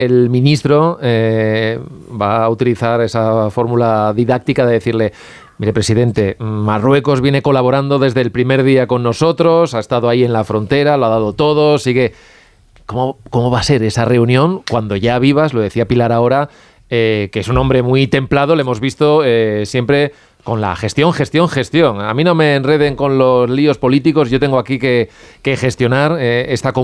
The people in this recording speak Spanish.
el ministro va a utilizar esa fórmula didáctica de decirle: mire, presidente, Marruecos viene colaborando desde el primer día con nosotros, ha estado ahí en la frontera, lo ha dado todo, sigue... ¿Cómo va a ser esa reunión cuando ya vivas? Lo decía Pilar ahora, que es un hombre muy templado, le hemos visto siempre con la gestión. A mí no me enreden con los líos políticos, yo tengo aquí que gestionar esta comunidad.